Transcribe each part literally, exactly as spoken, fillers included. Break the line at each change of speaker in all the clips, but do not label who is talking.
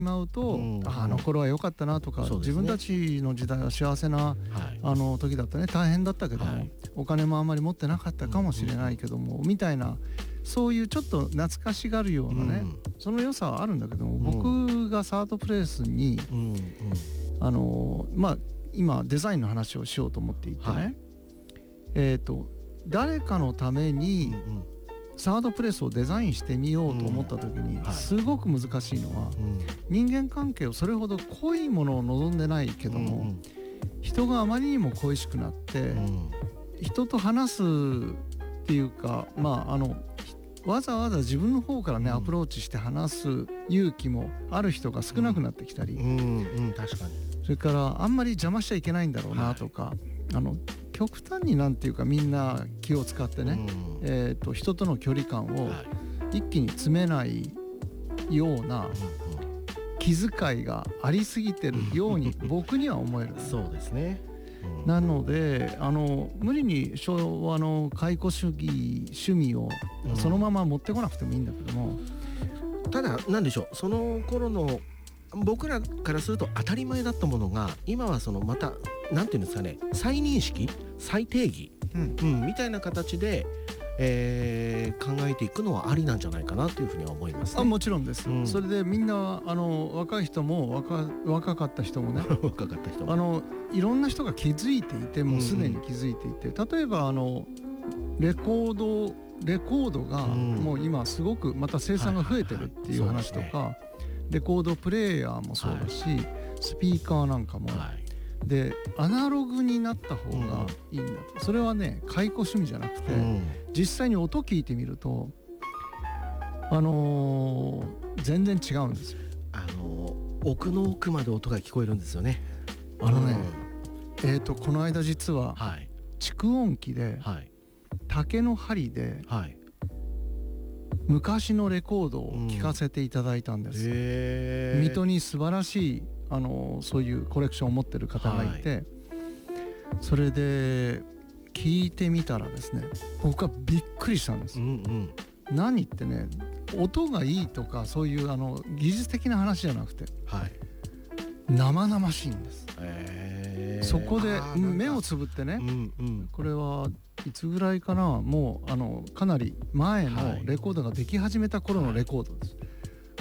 まうと、
うん、
あ, あの頃は良かったなとか、ね、自分たちの時代は幸せな、はい、あの時だったね、大変だったけども、はい、お金もあんまり持ってなかったかもしれないけども、うんうん、みたいな、そういうちょっと懐かしがるようなね、うん、その良さはあるんだけども、うん、僕がサードプレイスに、うんうん、あのまあ今デザインの話をしようと思っていてね、はい、えーと誰かのために、うんうん、サードプレイスをデザインしてみようと思った時に、うんはい、すごく難しいのは、うん、人間関係をそれほど濃いものを望んでないけども、うんうん、人があまりにも恋しくなって、うん、人と話すっていうか、まああのわざわざ自分の方からね、うん、アプローチして話す勇気もある人が少なくなってきたり、
うんうんうん、確かに。
それからあんまり邪魔しちゃいけないんだろうなとか、はい、あの極端になんていうかみんな気を使ってね、うんえー、と人との距離感を一気に詰めないような気遣いがありすぎてるように僕には思える、ね、
そうですね、
うん、なのであの無理に昭和の解雇主義趣味をそのまま持ってこなくてもいいんだけども、
うん、ただなんでしょう、その頃の僕らからすると当たり前だったものが今はそのまたなんていうんですかね、再認識再定義、うんうん、みたいな形で、えー、考えていくのはありなんじゃないかなというふうには思います、ね、
あもちろんです、うん、それでみんなあの若い人も 若, 若かった人もね
若かった人も
あのいろんな人が気づいていてもうすでに気づいていて、うんうん、例えばあのレコードレコードがもう今すごくまた生産が増えてるっていう話とか、レコードプレーヤーもそうだし、はい、スピーカーなんかも、はい、でアナログになった方がいいんだと、うん、それはね解雇趣味じゃなくて、うん、実際に音聞いてみるとあのー、全然違うんですよ。
あのー、奥の奥まで音が聞こえるんですよね。
あのね、うん、えーとこの間実は、はい、蓄音機で、はい、竹の針で、はい、昔のレコードを聴かせていただいたんです、うん、へー、水戸に素晴らしいあのそういうコレクションを持ってる方がいて、はい、それで聞いてみたらですね、僕はびっくりしたんです、うんうん、何ってね、音がいいとかそういうあの技術的な話じゃなくて、はい、生々しいんです、へー、そこで目をつぶってね、うんうん、これはいつぐらいかな、もうあのかなり前のレコードができ始めた頃のレコードです、はい、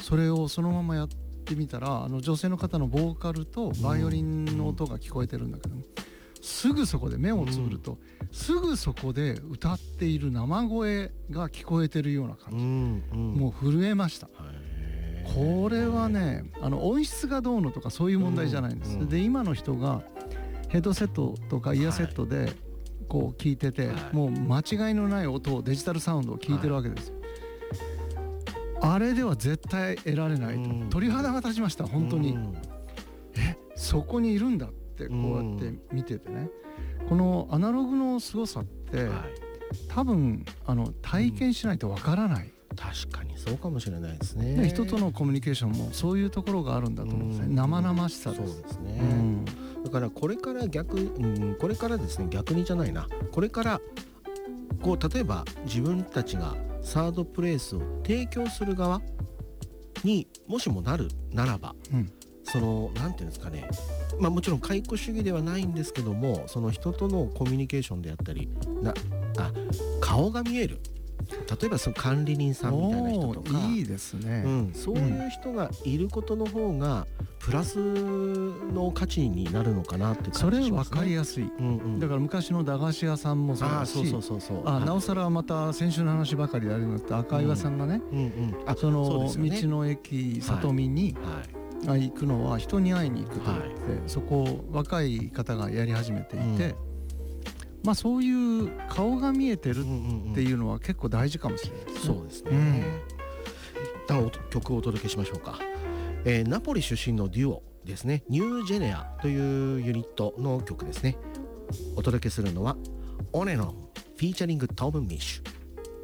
それをそのままやってみたら、あの女性の方のボーカルとバイオリンの音が聞こえてるんだけど、うん、すぐそこで目をつぶると、うん、すぐそこで歌っている生声が聞こえてるような感じ、うんうん、もう震えました。これはね、あの音質がどうのとかそういう問題じゃないんです、うんうん、で今の人がヘッドセットとかイヤーセットでこう聞いてて、はい、もう間違いのない音をデジタルサウンドを聞いてるわけです、はい、あれでは絶対得られないと、うん、鳥肌が立ちました本当に、うん、えそこにいるんだってこうやって見ててね、うん、このアナログの凄さって、はい、多分あの体験しないとわからない、うん、
確かにそうかもしれないですね。
で人とのコミュニケーションもそういうところがあるんだと思うんですね、うん、生々しさです。
そうですね、うん、だからこれから逆、うん、これからですね、逆にじゃないな、これからこう例えば自分たちがサードプレイスを提供する側にもしもなるならば、うん、そのなんていうんですかね、まあもちろん解雇主義ではないんですけども、その人とのコミュニケーションであったりな、あ、顔が見える、例えばその管理人さんみたいな人とか、
いいですね、
うん、そういう人がいることの方がプラスの価値になるのかなって感じしますね。
それ分かりやすい、うんうん、だから昔の駄菓子屋さんもそうだし、
あ、そうそうそうそう、
あ、なおさらまた先週の話ばかりでありました赤岩さんがね、うんうんうん、あ、そのそうですよね、道の駅里見に、はいはい、行くのは人に会いに行くと言って、はい、そこを若い方がやり始めていて、うん、まあそういう顔が見えてるっていうのは結構大事かもしれないですね。
そうですね、うん、一旦曲をお届けしましょうか。えー、ナポリ出身のデュオですね、ニュージェネアというユニットの曲ですね。お届けするのはオネノンフィーチャリングトム・ミッシュ。